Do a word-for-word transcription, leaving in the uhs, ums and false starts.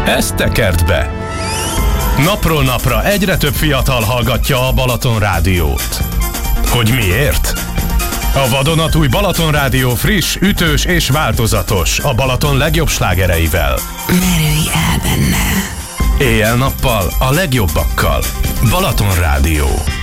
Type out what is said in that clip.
ezt tekert be. Napról napra egyre több fiatal hallgatja a Balaton Rádiót. Hogy miért? A vadonatúj Balaton Rádió friss, ütős és változatos, a Balaton legjobb slágereivel. Merülj el benne! Éjjel-nappal a legjobbakkal. Balaton Rádió.